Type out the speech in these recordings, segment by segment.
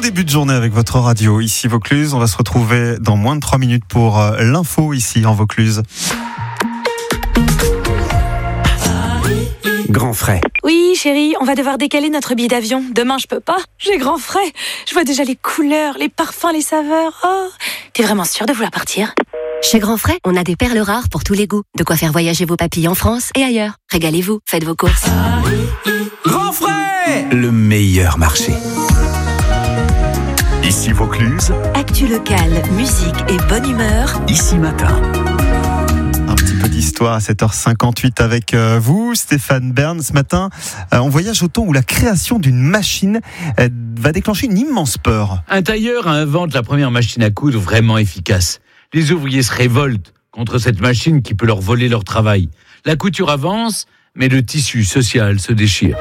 début de journée avec votre radio, ici Vaucluse. On va se retrouver dans moins de 3 minutes pour l'info ici en Vaucluse. Grand frais. Oui, chérie, on va devoir décaler notre billet d'avion. Demain, je peux pas. J'ai grand frais. Je vois déjà les couleurs, les parfums, les saveurs. Oh, t'es vraiment sûre de vouloir partir ? Chez Grand Frais, on a des perles rares pour tous les goûts. De quoi faire voyager vos papilles en France et ailleurs. Régalez-vous, faites vos courses. Grand frais, le meilleur marché. Ici Vaucluse, Actu locale, musique et bonne humeur. Ici Matin. Un petit peu d'histoire à 7h58 avec vous, Stéphane Bern. Ce matin, on voyage au temps où la création d'une machine va déclencher une immense peur. Un tailleur invente la première machine à coudre vraiment efficace. Les ouvriers se révoltent contre cette machine qui peut leur voler leur travail. La couture avance, mais le tissu social se déchire.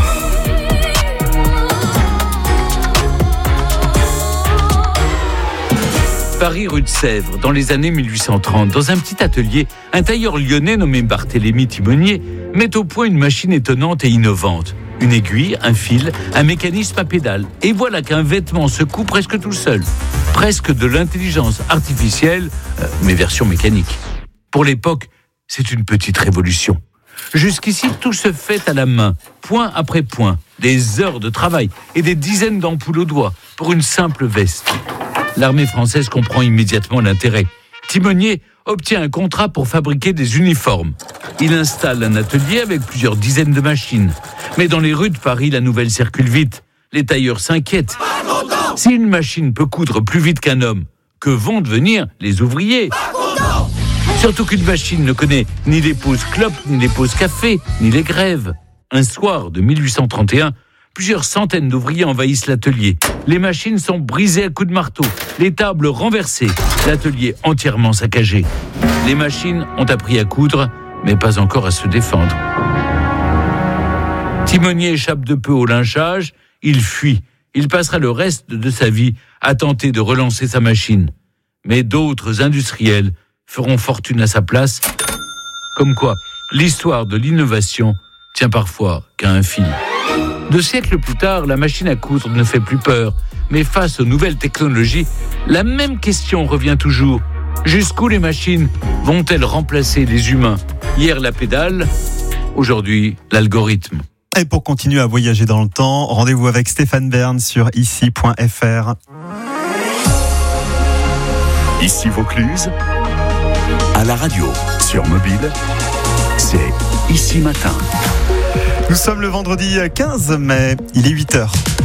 Paris, rue de Sèvres, dans les années 1830, dans un petit atelier, un tailleur lyonnais nommé Barthélemy Timonier met au point une machine étonnante et innovante. Une aiguille, un fil, un mécanisme à pédale. Et voilà qu'un vêtement se coud presque tout seul. Presque de l'intelligence artificielle, mais version mécanique. Pour l'époque, c'est une petite révolution. Jusqu'ici, tout se fait à la main, point après point. Des heures de travail et des dizaines d'ampoules au doigt pour une simple veste. L'armée française comprend immédiatement l'intérêt. Timonier obtient un contrat pour fabriquer des uniformes. Il installe un atelier avec plusieurs dizaines de machines. Mais dans les rues de Paris, la nouvelle circule vite. Les tailleurs s'inquiètent. Si une machine peut coudre plus vite qu'un homme, que vont devenir les ouvriers ? Surtout qu'une machine ne connaît ni les pauses clopes, ni les pauses café, ni les grèves. Un soir de 1831, plusieurs centaines d'ouvriers envahissent l'atelier. Les machines sont brisées à coups de marteau, les tables renversées, l'atelier entièrement saccagé. Les machines ont appris à coudre, mais pas encore à se défendre. Timonier échappe de peu au lynchage, il fuit. Il passera le reste de sa vie à tenter de relancer sa machine. Mais d'autres industriels feront fortune à sa place. Comme quoi, l'histoire de l'innovation tient parfois qu'à un fil. 2 siècles plus tard, la machine à coudre ne fait plus peur. Mais face aux nouvelles technologies, la même question revient toujours. Jusqu'où les machines vont-elles remplacer les humains ? Hier la pédale, aujourd'hui l'algorithme. Et pour continuer à voyager dans le temps, rendez-vous avec Stéphane Bern sur ici.fr. Ici Vaucluse, à la radio, sur mobile, c'est Ici Matin. Nous sommes le vendredi 15 mai, il est 8h.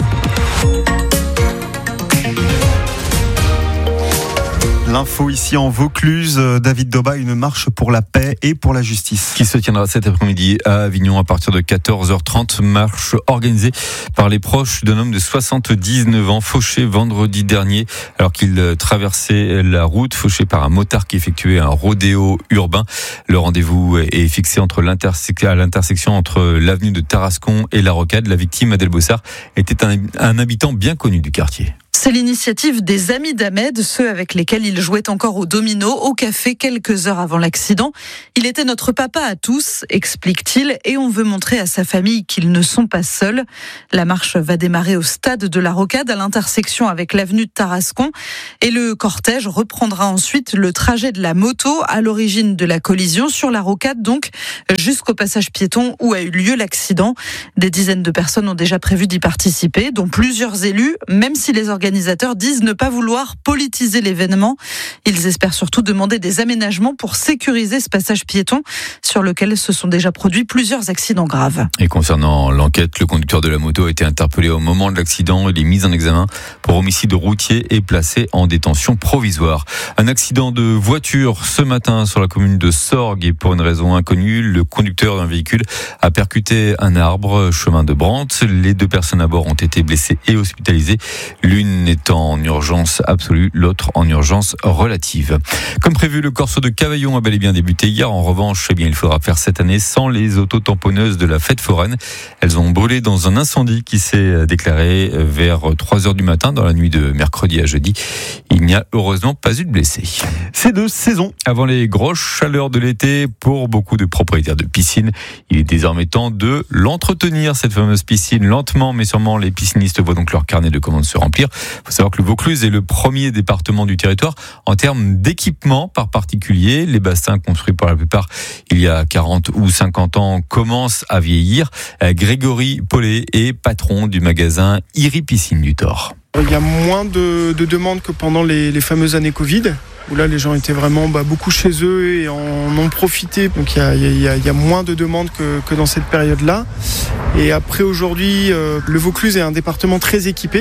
L'info ici en Vaucluse, David Doba, une marche pour la paix et pour la justice. Qui se tiendra cet après-midi à Avignon à partir de 14h30. Marche organisée par les proches d'un homme de 79 ans, fauché vendredi dernier alors qu'il traversait la route, fauché par un motard qui effectuait un rodéo urbain. Le rendez-vous est fixé à l'intersection entre l'avenue de Tarascon et la Rocade. La victime, Adèle Bossard, était un habitant bien connu du quartier. C'est l'initiative des amis d'Ahmed, ceux avec lesquels il jouait encore au domino, au café quelques heures avant l'accident. Il était notre papa à tous, explique-t-il, et on veut montrer à sa famille qu'ils ne sont pas seuls. La marche va démarrer au stade de la Rocade, à l'intersection avec l'avenue de Tarascon, et le cortège reprendra ensuite le trajet de la moto à l'origine de la collision sur la Rocade, donc jusqu'au passage piéton où a eu lieu l'accident. Des dizaines de personnes ont déjà prévu d'y participer, dont plusieurs élus, même si les organisateurs disent ne pas vouloir politiser l'événement. Ils espèrent surtout demander des aménagements pour sécuriser ce passage piéton sur lequel se sont déjà produits plusieurs accidents graves. Et concernant l'enquête, le conducteur de la moto a été interpellé au moment de l'accident. Il est mis en examen pour homicide routier et placé en détention provisoire. Un accident de voiture ce matin sur la commune de Sorgues et pour une raison inconnue, le conducteur d'un véhicule a percuté un arbre chemin de Brantes. Les 2 personnes à bord ont été blessées et hospitalisées. L'une L'une est en urgence absolue, l'autre en urgence relative. Comme prévu, le corso de Cavaillon a bel et bien débuté hier. En revanche, il faudra faire cette année sans les autotamponneuses de la fête foraine. Elles ont brûlé dans un incendie qui s'est déclaré vers 3h du matin dans la nuit de mercredi à jeudi. Il n'y a heureusement pas eu de blessés. C'est de saison. Avant les grosses chaleurs de l'été, pour beaucoup de propriétaires de piscines, il est désormais temps de l'entretenir, cette fameuse piscine. Lentement, mais sûrement, les piscinistes voient donc leur carnet de commandes se remplir. Il faut savoir que le Vaucluse est le premier département du territoire en termes d'équipement par particulier. Les bassins construits pour la plupart il y a 40 ou 50 ans commencent à vieillir. Grégory Paulet est patron du magasin Iri Piscine du Thor. Il y a moins de demandes que pendant les fameuses années Covid, où là les gens étaient vraiment beaucoup chez eux et en ont profité. Donc il y a moins de demandes que dans cette période-là. Et après aujourd'hui, le Vaucluse est un département très équipé.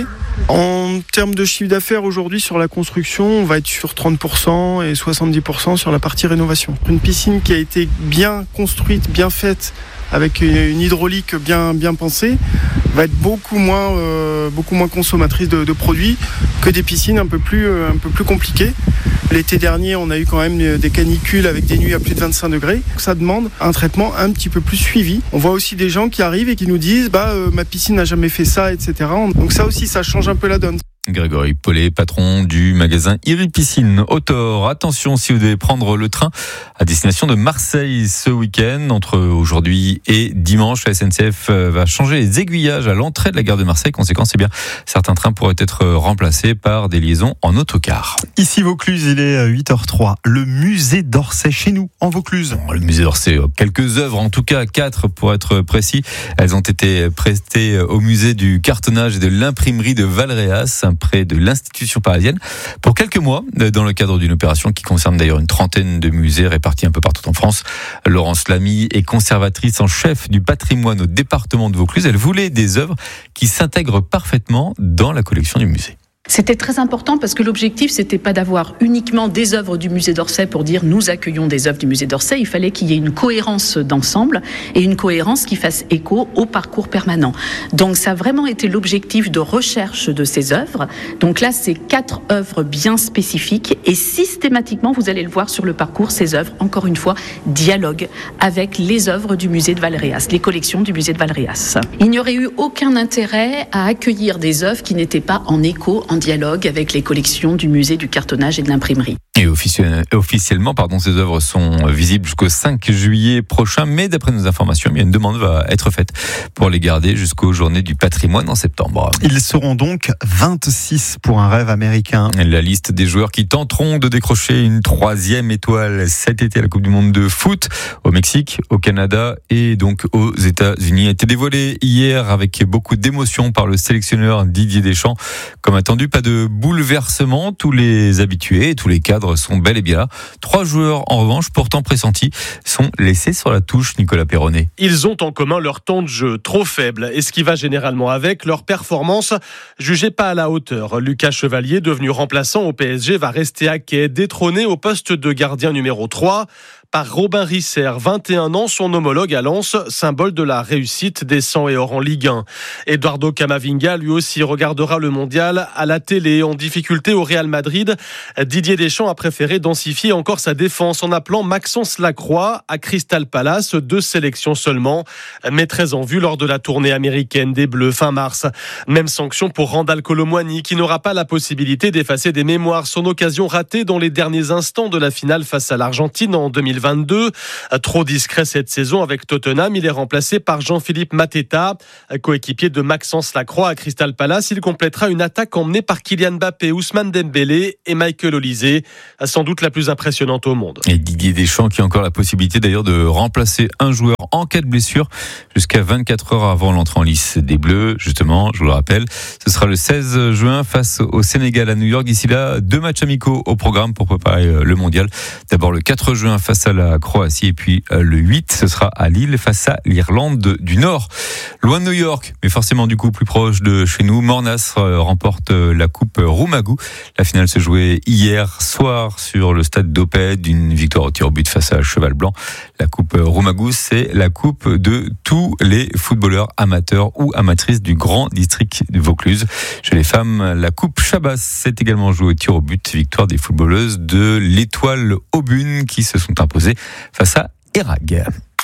En termes de chiffre d'affaires aujourd'hui sur la construction, on va être sur 30% et 70% sur la partie rénovation. Une piscine qui a été bien construite, bien faite, avec une hydraulique bien pensée, va être beaucoup moins consommatrice de produits que des piscines un peu plus compliquées. L'été dernier, on a eu quand même des canicules avec des nuits à plus de 25 degrés. Ça demande un traitement un petit peu plus suivi. On voit aussi des gens qui arrivent et qui nous disent ma piscine n'a jamais fait ça, etc. Donc ça aussi, ça change un peu la donne. Grégory Paulet, patron du magasin Iri Piscine au Thor. Attention si vous devez prendre le train à destination de Marseille ce week-end. Entre aujourd'hui et dimanche, la SNCF va changer les aiguillages à l'entrée de la gare de Marseille. Conséquence, certains trains pourraient être remplacés par des liaisons en autocar. Ici Vaucluse, il est 8h03. Le musée d'Orsay chez nous, en Vaucluse. Le musée d'Orsay, quelques œuvres, en tout cas 4 pour être précis. Elles ont été prêtées au musée du cartonnage et de l'imprimerie de Valréas, près de l'institution parisienne, pour quelques mois, dans le cadre d'une opération qui concerne d'ailleurs une trentaine de musées répartis un peu partout en France. Laurence Lamy est conservatrice en chef du patrimoine au département de Vaucluse. Elle voulait des œuvres qui s'intègrent parfaitement dans la collection du musée. C'était très important parce que l'objectif, c'était pas d'avoir uniquement des œuvres du musée d'Orsay pour dire nous accueillons des œuvres du musée d'Orsay. Il fallait qu'il y ait une cohérence d'ensemble et une cohérence qui fasse écho au parcours permanent. Donc ça a vraiment été l'objectif de recherche de ces œuvres. Donc là, c'est 4 œuvres bien spécifiques et systématiquement, vous allez le voir sur le parcours, ces œuvres, encore une fois, dialoguent avec les œuvres du musée de Valréas, les collections du musée de Valréas. Il n'y aurait eu aucun intérêt à accueillir des œuvres qui n'étaient pas en écho, en dialogue avec les collections du musée du cartonnage et de l'imprimerie. Et officiellement, ces œuvres sont visibles jusqu'au 5 juillet prochain, mais d'après nos informations, une demande va être faite pour les garder jusqu'aux Journées du patrimoine en septembre. Ils seront donc 26 pour un rêve américain. La liste des joueurs qui tenteront de décrocher une 3e étoile cet été à la Coupe du Monde de foot au Mexique, au Canada et donc aux États-Unis a été dévoilée hier avec beaucoup d'émotion par le sélectionneur Didier Deschamps. Comme attendu, pas de bouleversement, tous les habitués et tous les cadres sont bel et bien là. 3 joueurs, en revanche, pourtant pressentis, sont laissés sur la touche, Nicolas Perronnet. Ils ont en commun leur temps de jeu trop faible et ce qui va généralement avec, leur performance jugée pas à la hauteur. Lucas Chevalier, devenu remplaçant au PSG, va rester à quai, détrôné au poste de gardien numéro 3 par Robin Risser, 21 ans, son homologue à Lens, symbole de la réussite des 100 et or en Ligue 1. Eduardo Camavinga, lui aussi, regardera le mondial à la télé. En difficulté au Real Madrid, Didier Deschamps a préféré densifier encore sa défense en appelant Maxence Lacroix à Crystal Palace, 2 sélections seulement, mais très en vue lors de la tournée américaine des Bleus fin mars. Même sanction pour Randal Kolo Muani, qui n'aura pas la possibilité d'effacer des mémoires, son occasion ratée dans les derniers instants de la finale face à l'Argentine en 2022. Trop discret cette saison avec Tottenham, il est remplacé par Jean-Philippe Mateta, coéquipier de Maxence Lacroix à Crystal Palace. Il complétera une attaque emmenée par Kylian Mbappé, Ousmane Dembélé et Michael Olise, sans doute la plus impressionnante au monde. Et Didier Deschamps qui a encore la possibilité d'ailleurs de remplacer un joueur en cas de blessure jusqu'à 24 heures avant l'entrée en lice des Bleus. Justement, je vous le rappelle, ce sera le 16 juin face au Sénégal à New York. D'ici là, 2 matchs amicaux au programme pour préparer le mondial. D'abord le 4 juin face face à la Croatie. Et puis le 8, ce sera à Lille face à l'Irlande du Nord. Loin de New York, mais forcément du coup plus proche de chez nous, Mornas remporte la Coupe Roumagu. La finale se jouait hier soir sur le stade d'Opède, une victoire au tir au but face à Cheval Blanc. La Coupe Roumagu, c'est la coupe de tous les footballeurs amateurs ou amatrices du grand district de Vaucluse. Chez les femmes, la Coupe Chabas s'est également jouée au tir au but. Victoire des footballeuses de l'Étoile Aubune qui se sont imposées face à Erag.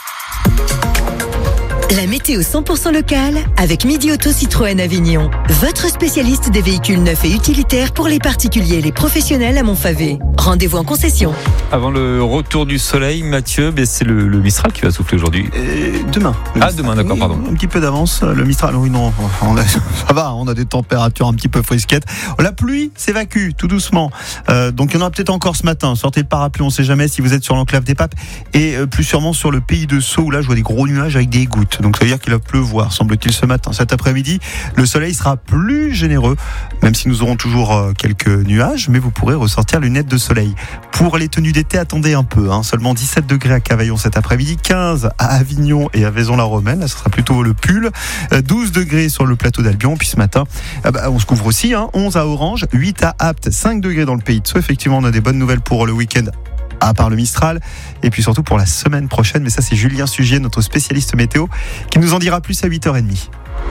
La météo 100% locale avec Midi Auto Citroën Avignon. Votre spécialiste des véhicules neufs et utilitaires pour les particuliers et les professionnels à Montfavet. Rendez-vous en concession. Avant le retour du soleil, Mathieu, c'est le Mistral qui va souffler aujourd'hui. Demain. Demain, d'accord, pardon. Un petit peu d'avance, le Mistral. Oui, non, ça va, on a des températures un petit peu frisquettes. La pluie s'évacue tout doucement. Donc il y en aura peut-être encore ce matin. Sortez le parapluie, on ne sait jamais si vous êtes sur l'enclave des Papes et plus sûrement sur le pays de Sceaux où là je vois des gros nuages avec des gouttes. Donc ça veut dire qu'il va pleuvoir, semble-t-il, ce matin. Cet après-midi, le soleil sera plus généreux, même si nous aurons toujours quelques nuages, mais vous pourrez ressortir lunettes de soleil. Pour les tenues d'été, attendez un peu. Seulement 17 degrés à Cavaillon cet après-midi, 15 à Avignon et à Vaison-la-Romaine. Là, ce sera plutôt le pull. 12 degrés sur le plateau d'Albion. Puis ce matin, on se couvre aussi. 11 à Orange, 8 à Apt, 5 degrés dans le pays de Sceaux. Effectivement, on a des bonnes nouvelles pour le week-end, à part le Mistral, et puis surtout pour la semaine prochaine. Mais ça, c'est Julien Sugier, notre spécialiste météo, qui nous en dira plus à 8h30.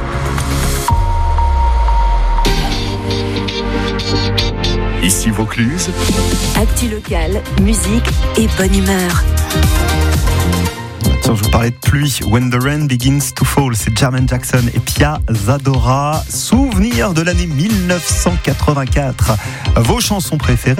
Ici Vaucluse. Actu local, musique et bonne humeur. Je vous parlais de pluie. When the rain begins to fall, c'est Jermaine Jackson et Pia Zadora. Souvenir de l'année 1984. Vos chansons préférées.